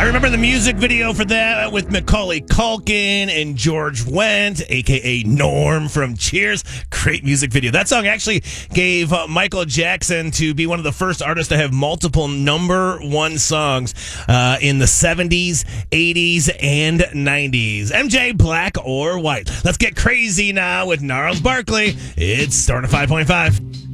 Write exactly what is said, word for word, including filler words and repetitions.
remember the music video for that with Macaulay Culkin and George Wendt, a k a. Norm from Cheers. Great music video. That song actually gave uh, Michael Jackson to be one of the first artists to have multiple number one songs uh, in the seventies, eighties, and nineties. M J, black or white? Let's get crazy now with Gnarls Barkley. It's Starting five point five.